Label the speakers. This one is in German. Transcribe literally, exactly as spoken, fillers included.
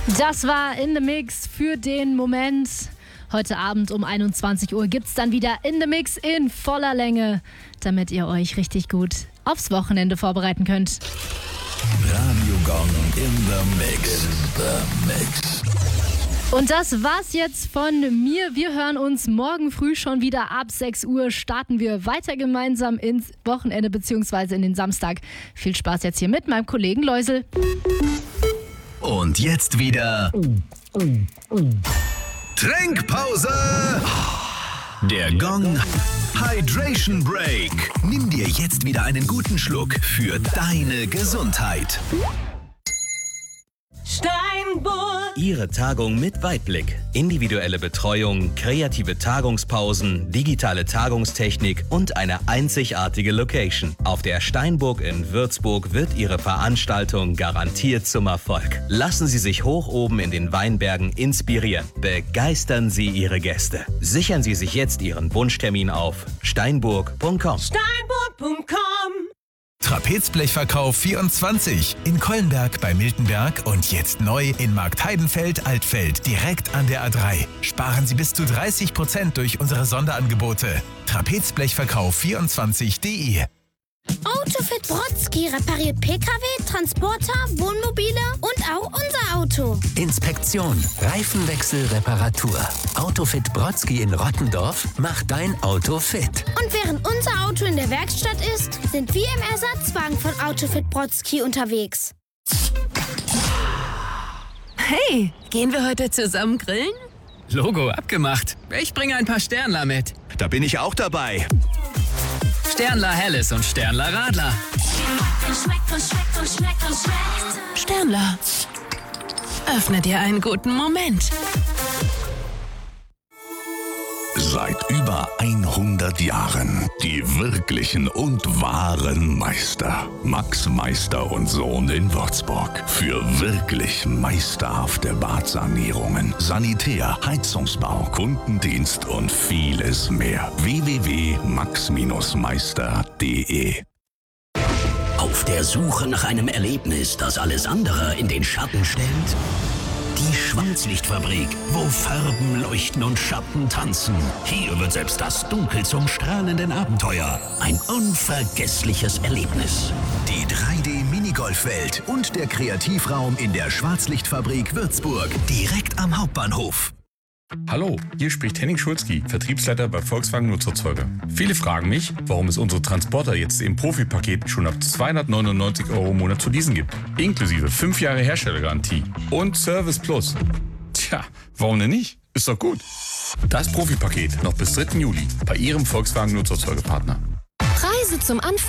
Speaker 1: Das war In The Mix für den Moment. Heute Abend um einundzwanzig Uhr gibt's dann wieder In The Mix in voller Länge, damit ihr euch richtig gut aufs Wochenende vorbereiten könnt.
Speaker 2: Radio Gong in the Mix. In the Mix.
Speaker 1: Und das war's jetzt von mir. Wir hören uns morgen früh schon wieder ab sechs Uhr. Starten wir weiter gemeinsam ins Wochenende bzw. in den Samstag. Viel Spaß jetzt hier mit meinem Kollegen Läusel.
Speaker 2: Und jetzt wieder Trinkpause. Der Gong Hydration Break. Nimm dir jetzt wieder einen guten Schluck für deine Gesundheit.
Speaker 3: Steinburg.
Speaker 4: Ihre Tagung mit Weitblick. Individuelle Betreuung, kreative Tagungspausen, digitale Tagungstechnik und eine einzigartige Location. Auf der Steinburg in Würzburg wird Ihre Veranstaltung garantiert zum Erfolg. Lassen Sie sich hoch oben in den Weinbergen inspirieren. Begeistern Sie Ihre Gäste. Sichern Sie sich jetzt Ihren Wunschtermin auf steinburg punkt com.
Speaker 3: Steinburg punkt com.
Speaker 5: Trapezblechverkauf vierundzwanzig in Kollenberg bei Miltenberg und jetzt neu in Marktheidenfeld-Altfeld direkt an der A drei. Sparen Sie bis zu dreißig Prozent durch unsere Sonderangebote. Trapezblechverkauf vierundzwanzig punkt de.
Speaker 6: Autofit Brodsky repariert P K W, Transporter, Wohnmobile und auch unser Auto.
Speaker 7: Inspektion, Reifenwechsel, Reparatur. Autofit Brodsky in Rottendorf macht dein Auto fit.
Speaker 6: Und während unser Auto in der Werkstatt ist, sind wir im Ersatzwagen von Autofit Brodsky unterwegs.
Speaker 8: Hey, gehen wir heute zusammen grillen?
Speaker 9: Logo abgemacht. Ich bringe ein paar Sternler mit.
Speaker 2: Da bin ich auch dabei.
Speaker 9: Sternler Helles und Sternler Radler.
Speaker 8: Sternler. Öffne dir einen guten Moment.
Speaker 2: Seit über hundert Jahren die wirklichen und wahren Meister. Max Meister und Sohn in Würzburg. Für wirklich meisterhafte Badsanierungen, Sanitär, Heizungsbau, Kundendienst und vieles mehr. w w w punkt max meister punkt de.
Speaker 10: Auf der Suche nach einem Erlebnis, das alles andere in den Schatten stellt? Die Schwarzlichtfabrik, wo Farben leuchten und Schatten tanzen. Hier wird selbst das Dunkel zum strahlenden Abenteuer. Ein unvergessliches Erlebnis.
Speaker 2: Die drei D-Minigolfwelt und der Kreativraum in der Schwarzlichtfabrik Würzburg. Direkt am Hauptbahnhof.
Speaker 11: Hallo, hier spricht Henning Schulzki, Vertriebsleiter bei Volkswagen Nutzerzeuger. Viele fragen mich, warum es unsere Transporter jetzt im Profipaket schon ab zweihundertneunundneunzig Euro im Monat zu leasen gibt. Inklusive fünf Jahre Herstellergarantie und Service Plus. Tja, warum denn nicht? Ist doch gut. Das Profipaket noch bis dritten Juli bei Ihrem Volkswagen Nutzerzeugerpartner.
Speaker 12: Preise zum Anfang.